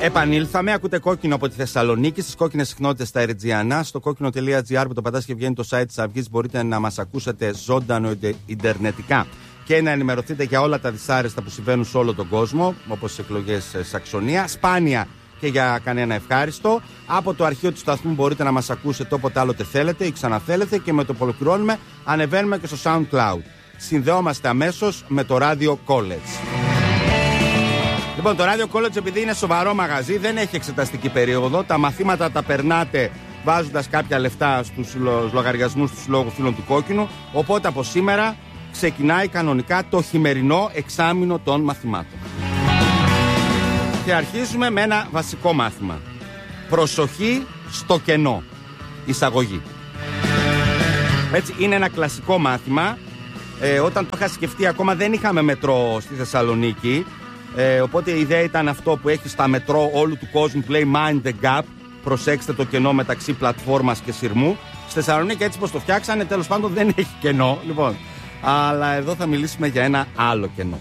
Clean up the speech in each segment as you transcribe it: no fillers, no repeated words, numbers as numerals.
Επανήλθαμε, ακούτε Κόκκινο από τη Θεσσαλονίκη, στις κόκκινες συχνότητες στα Ερετζιανά. Στο κόκκινο.gr που το πατάς και βγαίνει το site της Αυγής, μπορείτε να μας ακούσετε ζωντανό ιντερνετικά και να ενημερωθείτε για όλα τα δυσάρεστα που συμβαίνουν σε όλο τον κόσμο, όπως τις εκλογές Σαξονία. Σπάνια και για κανένα ευχάριστο. Από το αρχείο του σταθμού μπορείτε να μας ακούσετε όποτε άλλοτε θέλετε ή ξαναθέλετε, και με το που ολοκληρώνουμε ανεβαίνουμε και στο SoundCloud. Συνδεόμαστε αμέσως με το Radio College. Λοιπόν, το Radio College, επειδή είναι σοβαρό μαγαζί, δεν έχει εξεταστική περίοδο. Τα μαθήματα τα περνάτε βάζοντας κάποια λεφτά στους λογαριασμούς του Συλλόγου Φίλων του Κόκκινου. Οπότε από σήμερα ξεκινάει κανονικά το χειμερινό εξάμηνο των μαθημάτων. Και αρχίζουμε με ένα βασικό μάθημα. Προσοχή στο κενό. Εισαγωγή. Έτσι, είναι ένα κλασικό μάθημα. Όταν το είχα σκεφτεί, ακόμα δεν είχαμε μετρό στη Θεσσαλονίκη. Οπότε η ιδέα ήταν αυτό που έχει στα μετρό όλου του κόσμου που λέει Mind the Gap. Προσέξτε το κενό μεταξύ πλατφόρμας και σειρμού. Στη Θεσσαλονίκη, έτσι πως το φτιάξανε, τέλος πάντων δεν έχει κενό. Λοιπόν, αλλά εδώ θα μιλήσουμε για ένα άλλο κενό.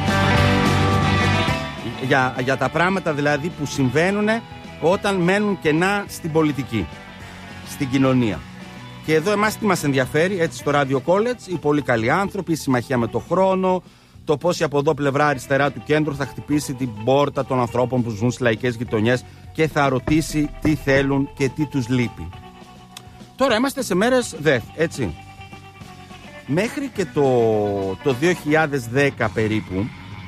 Για τα πράγματα δηλαδή που συμβαίνουν όταν μένουν κενά στην πολιτική, στην κοινωνία. Και εδώ εμάς τι μας ενδιαφέρει, έτσι, στο Radio College, οι πολύ καλοί άνθρωποι, η συμμαχία με το χρόνο, το πώς η από εδώ πλευρά αριστερά του κέντρου θα χτυπήσει την πόρτα των ανθρώπων που ζουν στις λαϊκές γειτονιές και θα ρωτήσει τι θέλουν και τι τους λείπει. Τώρα είμαστε σε μέρες ΔΕΘ, έτσι. Μέχρι και το 2010 περίπου,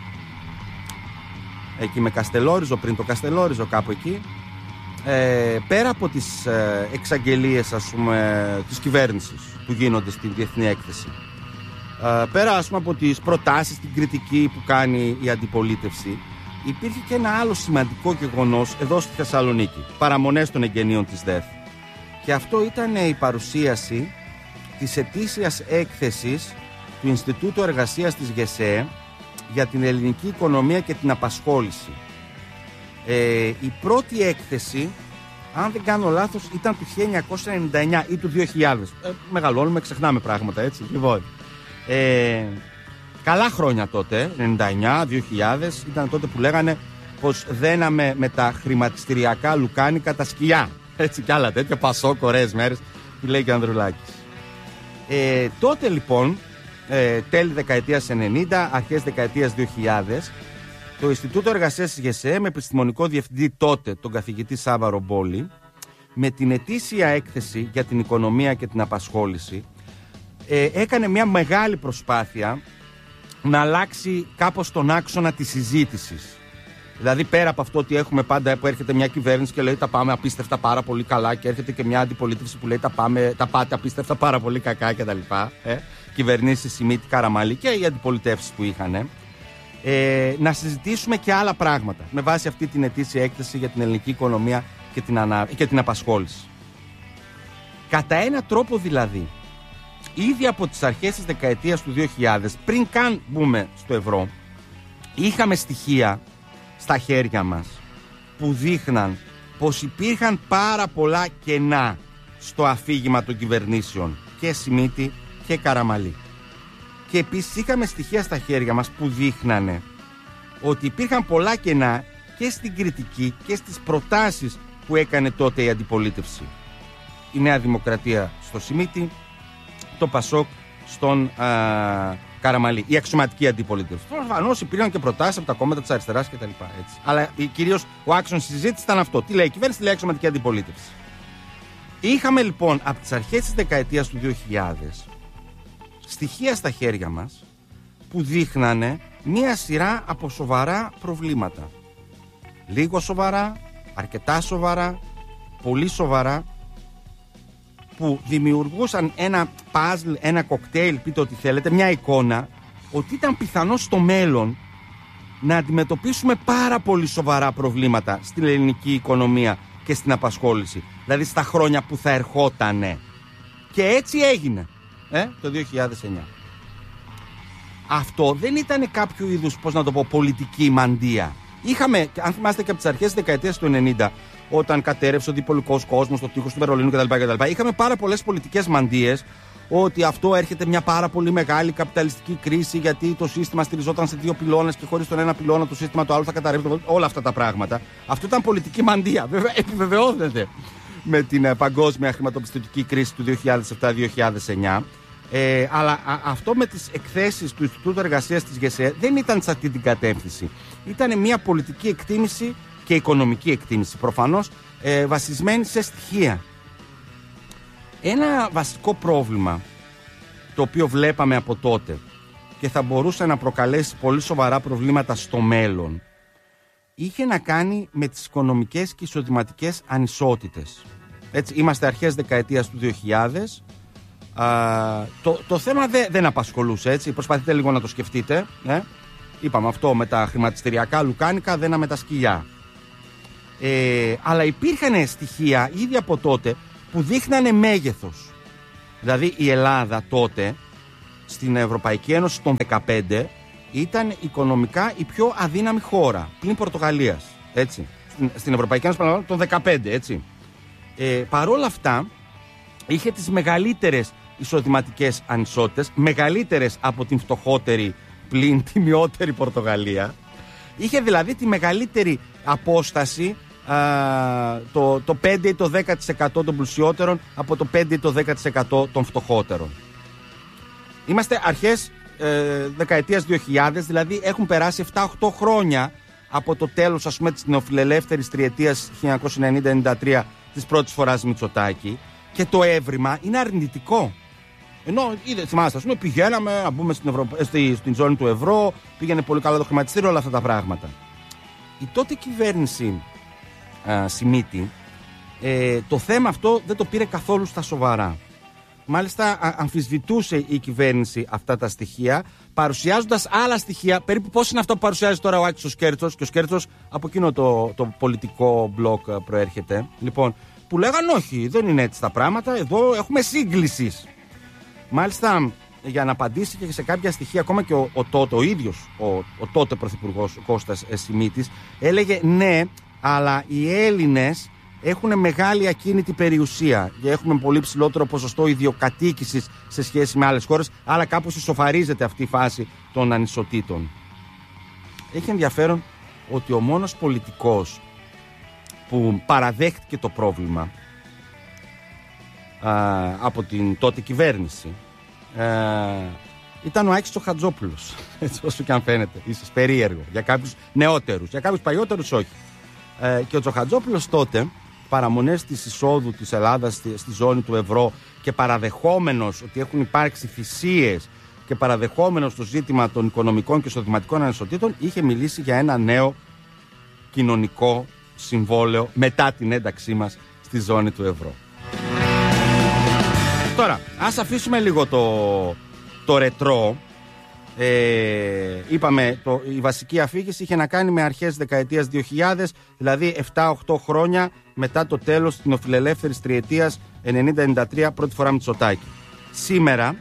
εκεί με Καστελόριζο, πριν το Καστελόριζο κάπου εκεί, πέρα από τις εξαγγελίες, ας πούμε, της κυβέρνησης που γίνονται στην Διεθνή Έκθεση, πέρα, ας πούμε, από τις προτάσεις, την κριτική που κάνει η αντιπολίτευση, υπήρχε και ένα άλλο σημαντικό γεγονός εδώ στη Θεσσαλονίκη, παραμονές των εγγενείων της ΔΕΘ. Και αυτό ήταν η παρουσίαση της ετήσιας έκθεσης του Ινστιτούτου Εργασίας της ΓΕΣΕ για την ελληνική οικονομία και την απασχόληση. Η πρώτη έκθεση, αν δεν κάνω λάθος, ήταν του 1999 ή του 2000. Μεγαλώνουμε, ξεχνάμε πράγματα, έτσι. Λοιπόν, καλά χρόνια τότε, 99, 2000, ήταν τότε που λέγανε πως δέναμε με τα χρηματιστηριακά λουκάνικα τα σκυλιά. Έτσι κι άλλα τέτοια, Πασόκ, ωραίες μέρες, που λέει και ο Ανδρουλάκης. Τότε λοιπόν, τέλη δεκαετίας 90, αρχές δεκαετίας 2000, το Ινστιτούτο Εργασίας της ΓΕΣΕ, με επιστημονικό διευθυντή τότε τον καθηγητή Σάβα Ρομπόλη, με την ετήσια έκθεση για την οικονομία και την απασχόληση, έκανε μια μεγάλη προσπάθεια να αλλάξει κάπως τον άξονα της συζήτησης. Δηλαδή, πέρα από αυτό ότι έχουμε πάντα που έρχεται μια κυβέρνηση και λέει τα πάμε απίστευτα πάρα πολύ καλά, και έρχεται και μια αντιπολίτευση που λέει τα πάτε απίστευτα πάρα πολύ κακά κτλ. Κυβερνήσεις Σιμίτη, Καραμαλή και οι αντιπολιτεύσεις που είχαν. Να συζητήσουμε και άλλα πράγματα με βάση αυτή την ετήσια έκθεση για την ελληνική οικονομία και την απασχόληση. Κατά ένα τρόπο δηλαδή, ήδη από τις αρχές της δεκαετίας του 2000, πριν καν μπούμε στο ευρώ, είχαμε στοιχεία στα χέρια μας που δείχναν πως υπήρχαν πάρα πολλά κενά στο αφήγημα των κυβερνήσεων και Σιμίτη και Καραμαλή. Και επίσης είχαμε στοιχεία στα χέρια μας που δείχνανε ότι υπήρχαν πολλά κενά και στην κριτική και στις προτάσεις που έκανε τότε η αντιπολίτευση. Η Νέα Δημοκρατία στο Σιμίτη, το Πασόκ στον Καραμαλή, η αξιωματική αντιπολίτευση. Προφανώς υπήρχαν και προτάσεις από τα κόμματα της αριστεράς κτλ. Αλλά κυρίως ο άξονας της συζήτησης ήταν αυτό. Τι λέει η κυβέρνηση, τι λέει η αξιωματική αντιπολίτευση. Είχαμε λοιπόν από τις αρχές της δεκαετίας του 2000 στοιχεία στα χέρια μας που δείχνανε μία σειρά από σοβαρά προβλήματα. Λίγο σοβαρά, αρκετά σοβαρά, πολύ σοβαρά, που δημιουργούσαν ένα παζλ, ένα κοκτέιλ, πείτε ό,τι θέλετε, μια εικόνα ότι ήταν πιθανό στο μέλλον να αντιμετωπίσουμε πάρα πολύ σοβαρά προβλήματα στην ελληνική οικονομία και στην απασχόληση. Δηλαδή στα χρόνια που θα ερχότανε. Και έτσι έγινε το 2009. Αυτό δεν ήταν κάποιο είδους, πώς να το πω, πολιτική μαντεία. Είχαμε, αν θυμάστε και από τις αρχές της δεκαετίας του 90, όταν κατέρευσε ο διπολικός κόσμος, το τείχος του Βερολίνου κτλ. Είχαμε πάρα πολλές πολιτικές μαντείες, ότι αυτό έρχεται μια πάρα πολύ μεγάλη καπιταλιστική κρίση, γιατί το σύστημα στηριζόταν σε 2 πυλώνες και χωρίς τον ένα πυλώνα το σύστημα το άλλο θα καταρρεύσει. Όλα αυτά τα πράγματα. Αυτό ήταν πολιτική μαντεία. Βέβαια, επιβεβαιώνεται με την παγκόσμια χρηματοπιστωτική κρίση του 2007-2009. Αλλά αυτό με τις εκθέσεις του Ινστιτούτου Εργασίας της ΓΕΣΕ δεν ήταν σε αυτή την κατεύθυνση. Ήταν μια πολιτική εκτίμηση και οικονομική εκτίμηση, προφανώς βασισμένη σε στοιχεία. Ένα βασικό πρόβλημα το οποίο βλέπαμε από τότε και θα μπορούσε να προκαλέσει πολύ σοβαρά προβλήματα στο μέλλον είχε να κάνει με τις οικονομικές και εισοδηματικές ανισότητες. Έτσι, είμαστε αρχές δεκαετίας του 2000. Το θέμα δεν απασχολούσε, έτσι. Προσπαθείτε λίγο να το σκεφτείτε. Είπαμε αυτό με τα χρηματιστηριακά λουκάνικα, δέναμε τα σκυλιά. Αλλά υπήρχαν στοιχεία ήδη από τότε που δείχνανε μέγεθος. Δηλαδή η Ελλάδα τότε στην Ευρωπαϊκή Ένωση των 2015 ήταν οικονομικά η πιο αδύναμη χώρα πλην Πορτογαλίας, έτσι. Στην Ευρωπαϊκή Ένωση των 2015, έτσι. Παρόλα αυτά είχε τις μεγαλύτερες εισοδηματικές ανισότητες, μεγαλύτερες από την φτωχότερη πλην τιμιότερη Πορτογαλία. Είχε δηλαδή τη μεγαλύτερη απόσταση, το 5 ή το 10% των πλουσιότερων από το 5 ή το 10% των φτωχότερων. Είμαστε αρχές δεκαετίας 2000, δηλαδή έχουν περάσει 7-8 χρόνια από το τέλος, ας πούμε, της νεοφιλελεύθερης τριετίας 1990-93 της πρώτης φοράς Μητσοτάκη, και το έβριμα είναι αρνητικό. Ενώ θυμάστε, ας πούμε, πηγαίναμε να μπούμε στην ζώνη του ευρώ, πήγαινε πολύ καλά το χρηματιστήριο, όλα αυτά τα πράγματα. Η τότε κυβέρνηση Σιμίτη το θέμα αυτό δεν το πήρε καθόλου στα σοβαρά. Μάλιστα αμφισβητούσε η κυβέρνηση αυτά τα στοιχεία, παρουσιάζοντας άλλα στοιχεία, περίπου πώς είναι αυτό που παρουσιάζει τώρα ο Άκης ο Σκέρτσος, και ο Σκέρτσος από εκείνο το πολιτικό μπλοκ προέρχεται, λοιπόν, που λέγαν όχι, δεν είναι έτσι τα πράγματα, εδώ έχουμε σύγκλησης. Μάλιστα, για να απαντήσει και σε κάποια στοιχεία, ακόμα και ο ίδιος ο τότε πρωθυπουργός, ο Κώστας Σιμίτης, έλεγε ναι, αλλά οι Έλληνες έχουν μεγάλη ακίνητη περιουσία και έχουμε πολύ ψηλότερο ποσοστό ιδιοκατοίκησης σε σχέση με άλλες χώρες, αλλά κάπως ισοφαρίζεται αυτή η φάση των ανισοτήτων. Έχει ενδιαφέρον ότι ο μόνος πολιτικός που παραδέχτηκε το πρόβλημα από την τότε κυβέρνηση ήταν ο Άκης ο Χατζόπουλος, έτσι όσο και αν φαίνεται, ίσως περίεργο για κάποιους νεότερους, για κάποιους παλιότερους όχι. Και ο Τσοχατζόπουλος τότε, παραμονές της εισόδου της Ελλάδας στη ζώνη του ευρώ και παραδεχόμενος ότι έχουν υπάρξει θυσίες και παραδεχόμενος το ζήτημα των οικονομικών και εισοδηματικών ανισοτήτων, είχε μιλήσει για ένα νέο κοινωνικό συμβόλαιο μετά την ένταξή μας στη ζώνη του ευρώ. Τώρα, ας αφήσουμε λίγο το ρετρό. Είπαμε, η βασική αφήγηση είχε να κάνει με αρχές δεκαετίας 2000, δηλαδή 7-8 χρόνια μετά το τέλος της νεοφιλελεύθερης τριετίας 90-93, πρώτη φορά Μητσοτάκη. Σήμερα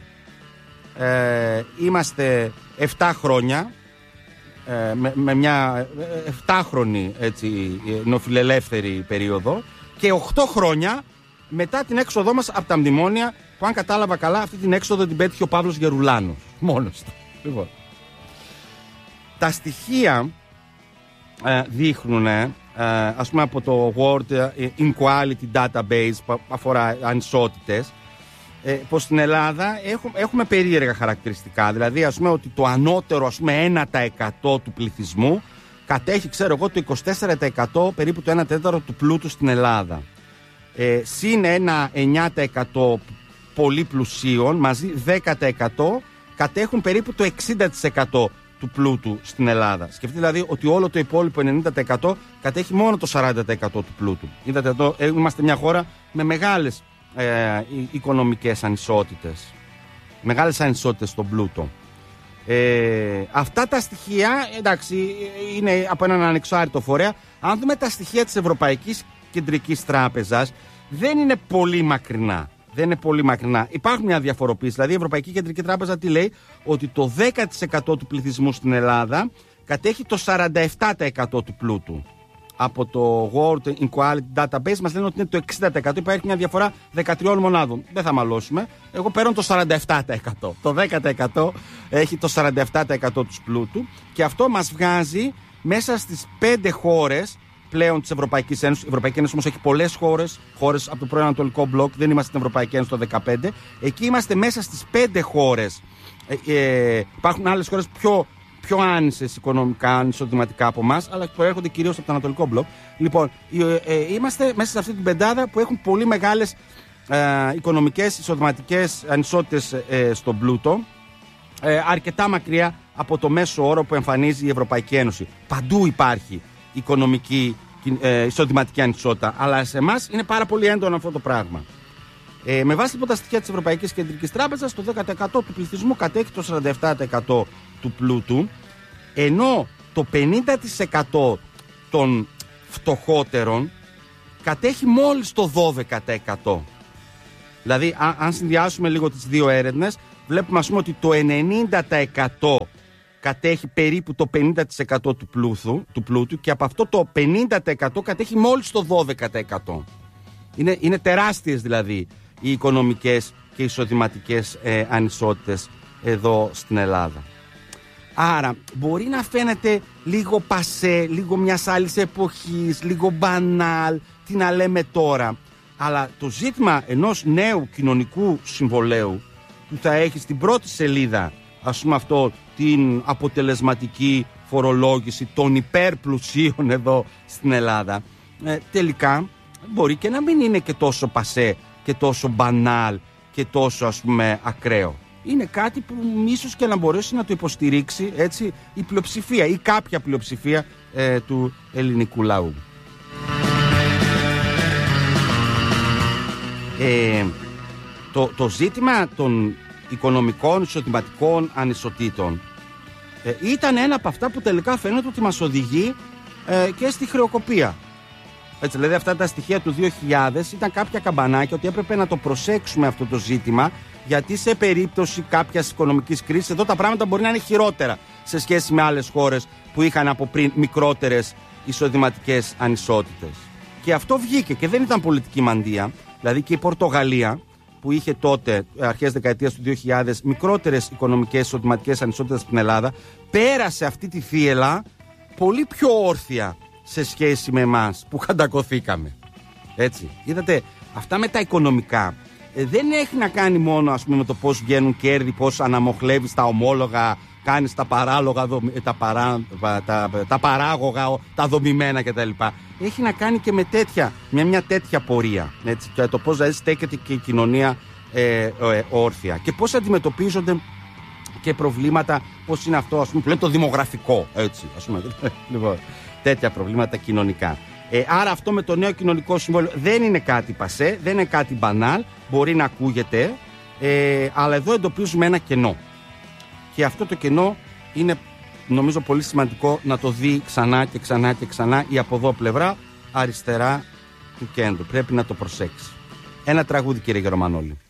είμαστε 7 χρόνια με μια 7χρονη νεοφιλελεύθερη περίοδο και 8 χρόνια μετά την έξοδό μας από τα μνημόνια, που αν κατάλαβα καλά αυτή την έξοδο την πέτυχε ο Παύλος Γερουλάνος μόνος του. Λοιπόν, τα στοιχεία δείχνουν, ας πούμε, από το World Inequality Database που αφορά ανισότητες, πως στην Ελλάδα έχουμε περίεργα χαρακτηριστικά. Δηλαδή, ας πούμε, ότι το ανώτερο, ας πούμε, 1% του πληθυσμού κατέχει, ξέρω εγώ, το 24% περίπου το 1/4 του πλούτου στην Ελλάδα. Συν ένα 9% πολύ πλουσίων, μαζί 10% κατέχουν περίπου το 60% του πλούτου στην Ελλάδα. Σκεφτείτε δηλαδή ότι όλο το υπόλοιπο 90% κατέχει μόνο το 40% του πλούτου. Είδατε εδώ, είμαστε μια χώρα με μεγάλες οικονομικές ανισότητες. Μεγάλες ανισότητες στον πλούτο. Αυτά τα στοιχεία, εντάξει, είναι από έναν ανεξάρτητο φορέα. Αν δούμε τα στοιχεία της Ευρωπαϊκής Κεντρικής Τράπεζας, δεν είναι πολύ μακρινά. Δεν είναι πολύ μακρινά. Υπάρχουν μια διαφοροποίηση. Δηλαδή η Ευρωπαϊκή Κεντρική Τράπεζα τι λέει? Ότι το 10% του πληθυσμού στην Ελλάδα κατέχει το 47% του πλούτου. από το World Inequality Database μας λένε ότι είναι το 60%. Υπάρχει μια διαφορά 13 μονάδων. Δεν θα μαλώσουμε. Εγώ παίρνω το 47%. Το 10% έχει το 47% του πλούτου. Και αυτό μας βγάζει μέσα στις 5 χώρες πλέον της Ευρωπαϊκής Ένωσης. Η Ευρωπαϊκή Ένωση όμως έχει πολλές χώρες από το πρώην Ανατολικό Μπλοκ. Δεν είμαστε στην Ευρωπαϊκή Ένωση το 2015. Εκεί είμαστε μέσα στις 5 χώρες. Υπάρχουν άλλες χώρες πιο άνισες οικονομικά, ανισοδηματικά από εμάς, αλλά προέρχονται κυρίως από το Ανατολικό Μπλοκ. Λοιπόν, είμαστε μέσα σε αυτή την πεντάδα που έχουν πολύ μεγάλες οικονομικές, εισοδηματικές ανισότητες στον πλούτο, αρκετά μακριά από το μέσο όρο που εμφανίζει η Ευρωπαϊκή Ένωση. Παντού υπάρχει οικονομική, εισοδηματική ανισότητα, αλλά σε εμάς είναι πάρα πολύ έντονο αυτό το πράγμα. Με βάση λοιπόν τα στοιχεία της Ευρωπαϊκής Κεντρικής Τράπεζας, το 10% του πληθυσμού κατέχει το 47% του πλούτου, ενώ το 50% των φτωχότερων κατέχει μόλις το 12%. Δηλαδή, αν συνδυάσουμε λίγο τις δύο έρευνες, βλέπουμε ας πούμε ότι το 90% κατέχει περίπου το 50% του πλούτου και από αυτό το 50% κατέχει μόλις το 12%. Είναι τεράστιες δηλαδή οι οικονομικές και εισοδηματικές ανισότητες εδώ στην Ελλάδα. Άρα μπορεί να φαίνεται λίγο πασέ, λίγο μιας άλλης εποχής, λίγο μπανάλ, τι να λέμε τώρα. Αλλά το ζήτημα ενός νέου κοινωνικού συμβολέου που θα έχει στην πρώτη σελίδα, ας πούμε αυτό, την αποτελεσματική φορολόγηση των υπερπλουσίων εδώ στην Ελλάδα, τελικά μπορεί και να μην είναι και τόσο πασέ και τόσο μπανάλ και τόσο ας πούμε ακραίο. Είναι κάτι που ίσως και να μπορέσει να το υποστηρίξει έτσι η πλειοψηφία ή κάποια πλειοψηφία του ελληνικού λαού. Το ζήτημα των οικονομικών εισοδηματικών ανισοτήτων ήταν ένα από αυτά που τελικά φαίνεται ότι μας οδηγεί και στη χρεοκοπία. Έτσι, δηλαδή αυτά τα στοιχεία του 2000 ήταν κάποια καμπανάκια ότι έπρεπε να το προσέξουμε αυτό το ζήτημα, γιατί σε περίπτωση κάποιας οικονομικής κρίσης εδώ τα πράγματα μπορεί να είναι χειρότερα σε σχέση με άλλες χώρες που είχαν από πριν μικρότερες εισοδηματικές ανισότητες. Και αυτό βγήκε και δεν ήταν πολιτική μαντεία. Δηλαδή και η Πορτογαλία, που είχε τότε αρχές δεκαετίας του 2000 μικρότερες οικονομικές εισοδηματικές ανισότητες στην Ελλάδα, πέρασε αυτή τη θύελλα πολύ πιο όρθια σε σχέση με εμάς που χαντακωθήκαμε. Έτσι, είδατε, αυτά με τα οικονομικά δεν έχει να κάνει μόνο ας πούμε με το πώς βγαίνουν κέρδη, πώς αναμοχλεύεις τα ομόλογα, κάνεις τα παράλογα, τα παράγωγα, τα δομημένα κτλ. Έχει να κάνει και με μια τέτοια πορεία. Έτσι, και το πώς δηλαδή στέκεται και η κοινωνία όρθια και πώς αντιμετωπίζονται και προβλήματα, πώς είναι αυτό, ας πούμε, που λένε το δημογραφικό. Έτσι, ας πούμε, λοιπόν, τέτοια προβλήματα κοινωνικά. Άρα αυτό με το νέο κοινωνικό συμβόλαιο δεν είναι κάτι πασέ, δεν είναι κάτι μπανάλ, μπορεί να ακούγεται, αλλά εδώ εντοπίζουμε ένα κενό. Και αυτό το κενό είναι νομίζω πολύ σημαντικό να το δει ξανά και ξανά και ξανά η από εδώ πλευρά αριστερά του κέντρου. Πρέπει να το προσέξει. Ένα τραγούδι, κύριε Γερομανόλη.